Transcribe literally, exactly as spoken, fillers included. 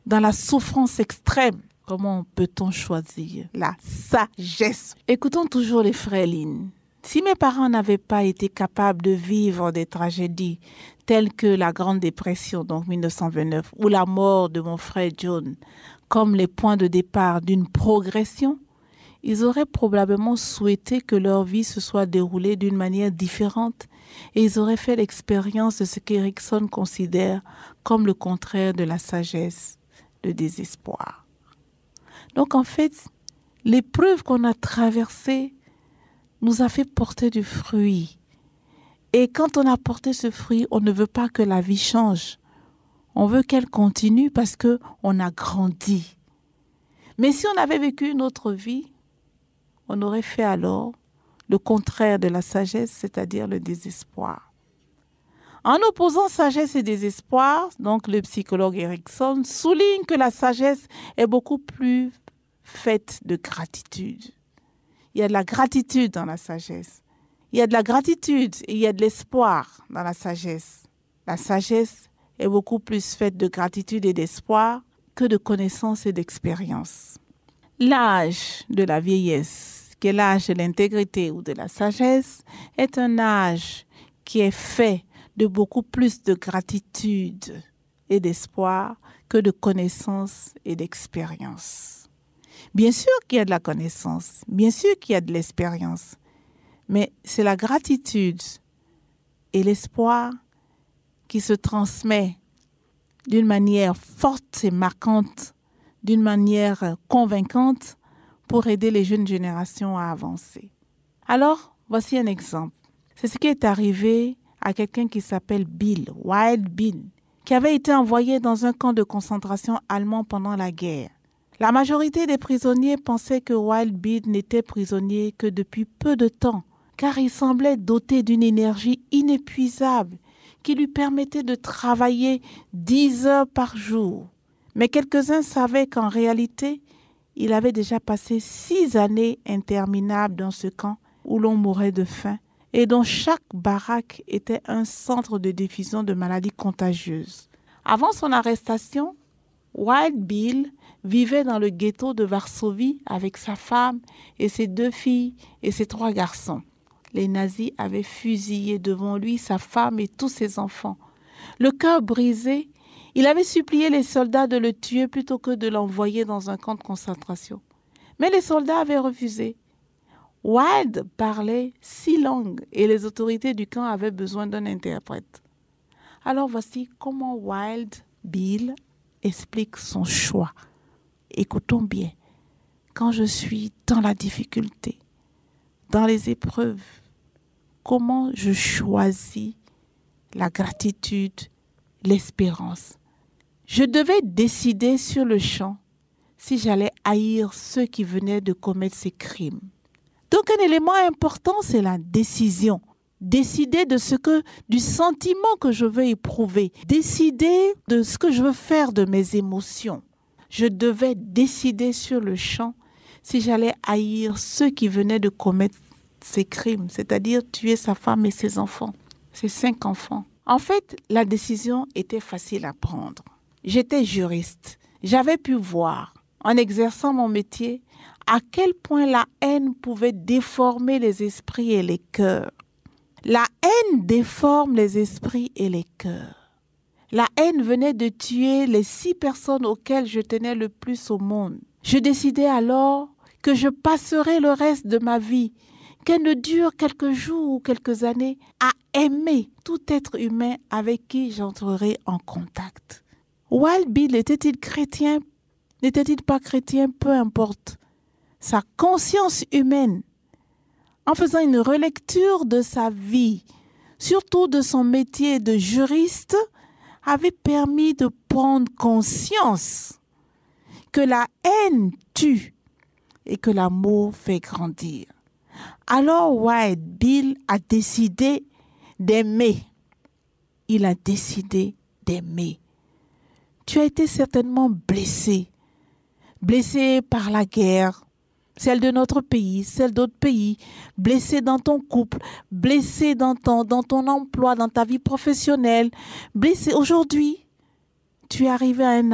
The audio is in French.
dans la souffrance extrême, comment peut-on choisir la sagesse? Écoutons toujours les frères Lin. Si mes parents n'avaient pas été capables de vivre des tragédies telles que la Grande Dépression, donc mille neuf cent vingt-neuf, ou la mort de mon frère John, comme les points de départ d'une progression, ils auraient probablement souhaité que leur vie se soit déroulée d'une manière différente et ils auraient fait l'expérience de ce qu'Erikson considère comme le contraire de la sagesse, le désespoir. Donc en fait, l'épreuve qu'on a traversée nous a fait porter du fruit. Et quand on a porté ce fruit, on ne veut pas que la vie change. On veut qu'elle continue parce qu'on a grandi. Mais si on avait vécu une autre vie, on aurait fait alors le contraire de la sagesse, c'est-à-dire le désespoir. En opposant sagesse et désespoir, donc le psychologue Erikson souligne que la sagesse est beaucoup plus faite de gratitude. Il y a de la gratitude dans la sagesse. Il y a de la gratitude et il y a de l'espoir dans la sagesse. La sagesse est beaucoup plus faite de gratitude et d'espoir que de connaissances et d'expérience. L'âge de la vieillesse, qui est l'âge de l'intégrité ou de la sagesse, est un âge qui est fait de beaucoup plus de gratitude et d'espoir que de connaissances et d'expérience. Bien sûr qu'il y a de la connaissance, bien sûr qu'il y a de l'expérience, mais c'est la gratitude et l'espoir qui se transmet d'une manière forte et marquante, d'une manière convaincante pour aider les jeunes générations à avancer. Alors, voici un exemple. C'est ce qui est arrivé à quelqu'un qui s'appelle Bill, Wild Bill, qui avait été envoyé dans un camp de concentration allemand pendant la guerre. La majorité des prisonniers pensaient que Wild Bill n'était prisonnier que depuis peu de temps, car il semblait doté d'une énergie inépuisable qui lui permettait de travailler dix heures par jour. Mais quelques-uns savaient qu'en réalité, il avait déjà passé six années interminables dans ce camp où l'on mourait de faim et dont chaque baraque était un centre de diffusion de maladies contagieuses. Avant son arrestation, Wild Bill vivait dans le ghetto de Varsovie avec sa femme et ses deux filles et ses trois garçons. Les nazis avaient fusillé devant lui sa femme et tous ses enfants. Le cœur brisé, il avait supplié les soldats de le tuer plutôt que de l'envoyer dans un camp de concentration. Mais les soldats avaient refusé. Wild parlait six langues et les autorités du camp avaient besoin d'un interprète. Alors voici comment Wild Bill explique son choix. Écoutons bien. Quand je suis dans la difficulté, dans les épreuves, comment je choisis la gratitude, l'espérance. Je devais décider sur le champ si j'allais haïr ceux qui venaient de commettre ces crimes. Donc un élément important, c'est la décision. Décider de ce que, du sentiment que je veux éprouver. Décider de ce que je veux faire de mes émotions. Je devais décider sur le champ si j'allais haïr ceux qui venaient de commettre ces crimes, c'est-à-dire tuer sa femme et ses enfants, ses cinq enfants. En fait, la décision était facile à prendre. J'étais juriste. J'avais pu voir, en exerçant mon métier, à quel point la haine pouvait déformer les esprits et les cœurs. La haine déforme les esprits et les cœurs. La haine venait de tuer les six personnes auxquelles je tenais le plus au monde. Je décidai alors que je passerai le reste de ma vie, qu'elle ne dure quelques jours ou quelques années, à aimer tout être humain avec qui j'entrerai en contact. Wild Bill était-il chrétien? N'était-il pas chrétien? Peu importe. Sa conscience humaine, en faisant une relecture de sa vie, surtout de son métier de juriste, avait permis de prendre conscience que la haine tue et que l'amour fait grandir. Alors Wild Bill a décidé d'aimer. Il a décidé d'aimer. Tu as été certainement blessé. Blessé par la guerre, celle de notre pays, celle d'autres pays, blessé dans ton couple, blessé dans ton, dans ton emploi, dans ta vie professionnelle, blessé aujourd'hui. Tu es arrivé à un